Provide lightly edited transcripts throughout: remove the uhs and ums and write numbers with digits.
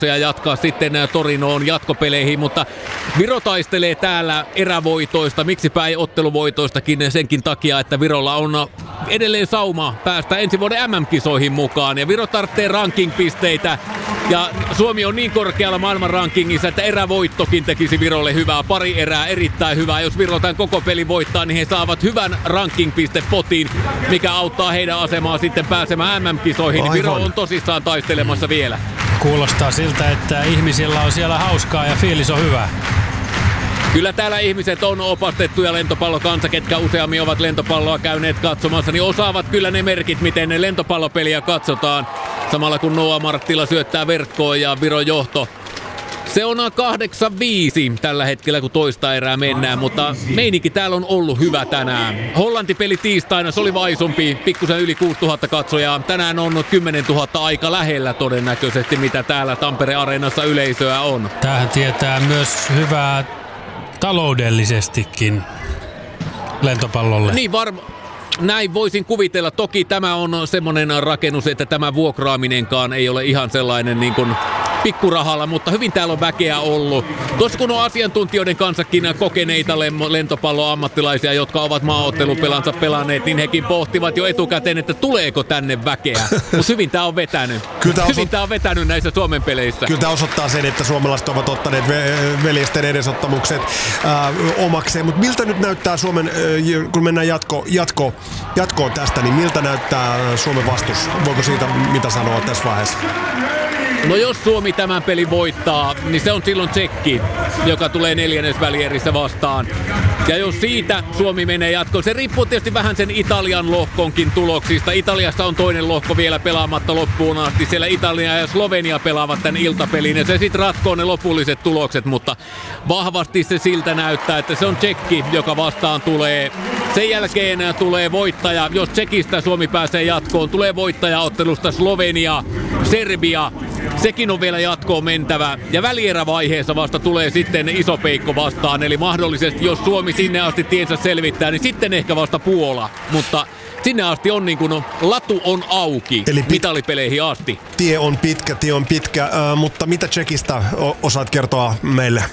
ja jatkaa sitten Torinoon jatkopeleihin, mutta Viro taistelee täällä erävoitoista, miksipä ei otteluvoitoistakin senkin takia, että Virolla on edelleen sauma päästä ensi vuoden MM-kisoihin mukaan ja Viro tarvitsee ranking-pisteitä ja Suomi on niin korkealla maailman rankingissa, että erävoittokin tekisi Virolle hyvää, pari erää erittäin hyvää. Jos Viro tämän koko pelin voittaa, niin he saavat hyvän ranking-pistepotin, mikä auttaa heidän asemaa sitten pääsemään MM-kisoihin. Aivan. Viro on tosissaan taistelemassa vielä. Kuulostaa siltä, että ihmisillä on siellä hauskaa ja fiilis on hyvä. Kyllä täällä ihmiset on opastettuja lentopallokansa, ketkä useammin ovat lentopalloa käyneet katsomassa, niin osaavat kyllä ne merkit, miten ne lentopallopeliä katsotaan. Samalla kun Noa Marttila syöttää verkkoon ja Viron johto. Se on 8-5 tällä hetkellä, kun toista erää mennään, mutta meininki täällä on ollut hyvä tänään. Hollanti-peli tiistaina, se oli vaisumpi, pikkusen yli 6000 katsojaa. Tänään on 10 000 aika lähellä todennäköisesti, mitä täällä Tampere-areenassa yleisöä on. Tämähän tietää myös hyvää taloudellisestikin lentopallolle. Niin näin voisin kuvitella. Toki tämä on semmoinen rakennus, että tämä vuokraaminenkaan ei ole ihan sellainen niin kuin pikkurahalla, mutta hyvin täällä on väkeä ollut. Tuossa kun on asiantuntijoiden kanssakin kokeneita lentopalloammattilaisia, jotka ovat maaottelupelansa pelanneet, niin hekin pohtivat jo etukäteen, että tuleeko tänne väkeä. Mutta hyvin tää on vetänyt. Hyvin tää on vetänyt näissä Suomen peleissä. Kyllä tämä osoittaa sen, että suomalaiset ovat ottaneet veljesten edesottamukset omakseen. Mutta miltä nyt näyttää Suomen, kun mennään jatkoon tästä, niin miltä näyttää Suomen vastus? Voiko siitä mitä sanoa tässä vaiheessa? No jos Suomi tämän pelin voittaa, niin se on silloin Tsekki, joka tulee neljännesvälierissä vastaan. Ja jos siitä Suomi menee jatkoon, se riippuu tietysti vähän sen Italian lohkonkin tuloksista. Italiassa on toinen lohko vielä pelaamatta loppuun asti. Siellä Italia ja Slovenia pelaavat tämän iltapelin ja se sitten ratkoo ne lopulliset tulokset, mutta vahvasti se siltä näyttää, että se on Tsekki, joka vastaan tulee. Sen jälkeen tulee voittaja, jos Tsekistä Suomi pääsee jatkoon, tulee voittajaottelusta Slovenia, Serbia. Sekin on vielä jatkoon mentävä. Ja välierävaiheessa vasta tulee sitten iso peikko vastaan. Eli mahdollisesti, jos Suomi sinne asti tiensä selvittää, niin sitten ehkä vasta Puola. Mutta sinne asti on niin kuin latu on auki. Eli mitalipeleihin asti. Tie on pitkä. Mutta mitä Tsekistä osaat kertoa meille?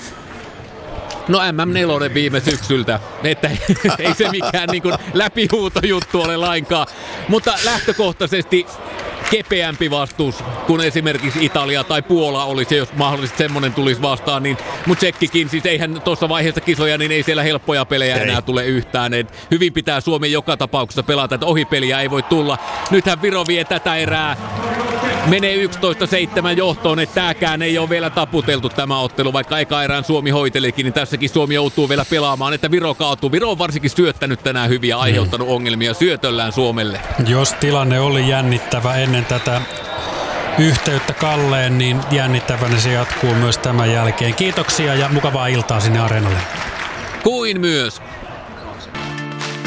No MM4 viime syksyltä, että ei se mikään niin kuin läpihuutojuttu ole lainkaan. Mutta lähtökohtaisesti kepeämpi vastus kuin esimerkiksi Italia tai Puola olisi, jos mahdollisesti semmoinen tulisi vastaan. Niin, mutta Tsekkikin, siis eihän tuossa vaiheessa kisoja, niin ei siellä helppoja pelejä enää tule yhtään. Et hyvin pitää Suomi joka tapauksessa pelata, että ohipeliä ei voi tulla. Nythän Viro vie tätä erää. Menee 11-7 johtoon, että tääkään ei ole vielä taputeltu tämä ottelu, vaikka eka erään Suomi hoitelikin, niin tässäkin Suomi joutuu vielä pelaamaan, että Viro kaatuu. Viro on varsinkin syöttänyt tänään hyviä ja aiheuttanut ongelmia syötöllään Suomelle. Jos tilanne oli jännittävä ennen tätä yhteyttä Kalleen, niin jännittävänä se jatkuu myös tämän jälkeen. Kiitoksia ja mukavaa iltaa sinne areenalle. Kuin myös.